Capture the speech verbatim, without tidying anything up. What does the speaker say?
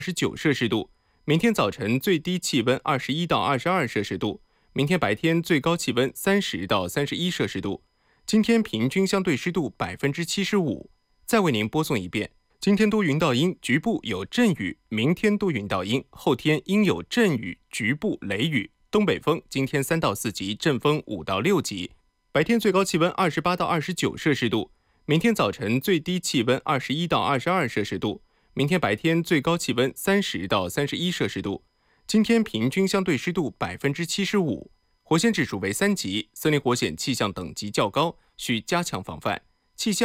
十九摄氏度，明天早晨最低气温二十一到二十二摄氏度，明天白天最高气温三十到三十一摄氏度。今天平均相对湿度百分之七十五。再为您播送一遍：今天多云到阴，局部有阵雨；明天多云到阴，后天阴有阵雨，局部雷雨。东北风今天三到四级，阵风五到六级。白天最高气温二十八到二十九摄氏度，明天早晨最低气温二十一到二十二摄氏度。明天白天最高气温三十到三十一摄氏度，今天平均相对湿度百分之七十五，火险指数为三级，森林火险气象等级较高，需加强防范。